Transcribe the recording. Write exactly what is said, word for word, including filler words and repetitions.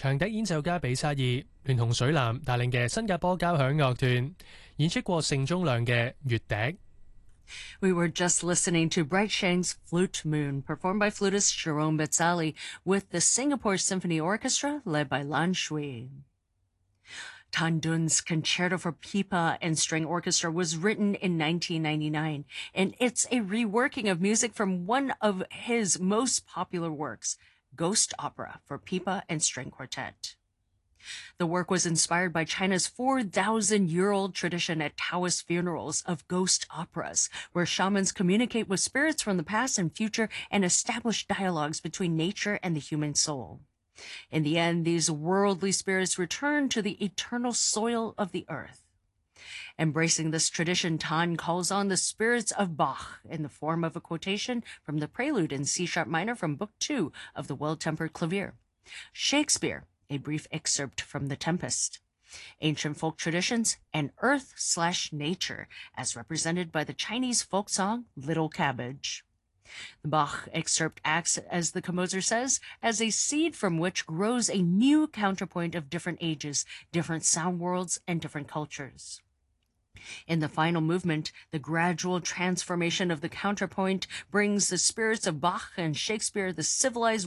長笛演奏家比沙爾聯同水藍帶領嘅新加坡交響樂團演出過盛中亮嘅月笛。 We were just listening to Bright Shang's Flute Moon, performed by flutist Jerome Betzali with the Singapore Symphony Orchestra, led by Lan Shui. Tan Dun's Concerto for Pipa and String Orchestra was written in nineteen ninety-nine, and it's a reworking of music from one of his most popular works, Ghost Opera for Pipa and String Quartet. The work was inspired by China's four thousand year old tradition at Taoist funerals of ghost operas, where shamans communicate with spirits from the past and future and establish dialogues between nature and the human soul. In the end, these worldly spirits return to the eternal soil of the earth. Embracing this tradition, Tan calls on the spirits of Bach in the form of a quotation from the prelude in C-sharp minor from Book Two of the Well-Tempered Clavier. Shakespeare, a brief excerpt from The Tempest. Ancient folk traditions, and earth slash nature, as represented by the Chinese folk song Little Cabbage. The Bach excerpt acts, as the composer says, as a seed from which grows a new counterpoint of different ages, different sound worlds, and different cultures. In the final movement, the gradual transformation of the counterpoint brings the spirits of Bach and Shakespeare, the civilized